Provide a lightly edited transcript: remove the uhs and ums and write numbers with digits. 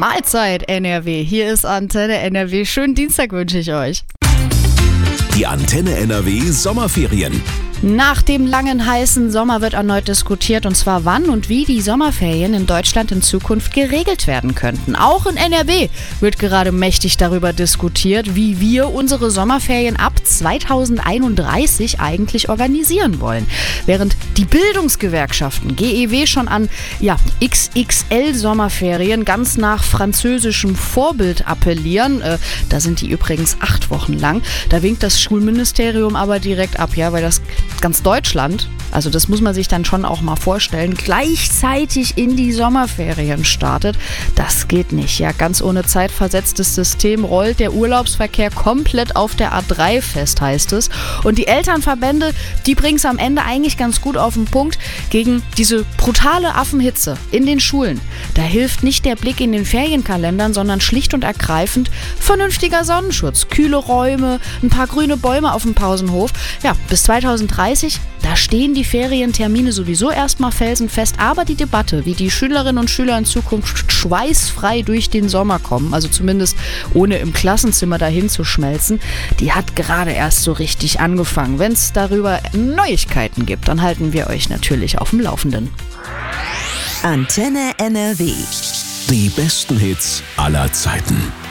Mahlzeit NRW, hier ist Antenne NRW. Schönen Dienstag wünsche ich euch. Die Antenne NRW Sommerferien. Nach dem langen, heißen Sommer wird erneut diskutiert, und zwar wann und wie die Sommerferien in Deutschland in Zukunft geregelt werden könnten. Auch in NRW wird gerade mächtig darüber diskutiert, wie wir unsere Sommerferien ab 2031 eigentlich organisieren wollen. Während die Bildungsgewerkschaften GEW schon an XXL-Sommerferien ganz nach französischem Vorbild appellieren, da sind die übrigens 8 Wochen lang, da winkt das Schulministerium aber direkt ab, weil das ganz Deutschland, also das muss man sich dann schon auch mal vorstellen, gleichzeitig in die Sommerferien startet. Das geht nicht. Ganz ohne zeitversetztes System rollt der Urlaubsverkehr komplett auf der A3 fest, heißt es. Und die Elternverbände, die bringen es am Ende eigentlich ganz gut auf den Punkt. Gegen diese brutale Affenhitze in den Schulen, da hilft nicht der Blick in den Ferienkalendern, sondern schlicht und ergreifend vernünftiger Sonnenschutz, kühle Räume, ein paar grüne Bäume auf dem Pausenhof. Bis 2030, da stehen die Ferientermine sowieso erstmal felsenfest, aber die Debatte, wie die Schülerinnen und Schüler in Zukunft schweißfrei durch den Sommer kommen, also zumindest ohne im Klassenzimmer dahin zu schmelzen, die hat gerade erst so richtig angefangen. Wenn es darüber Neuigkeiten gibt, dann halten wir euch natürlich auf dem Laufenden. Antenne NRW. Die besten Hits aller Zeiten.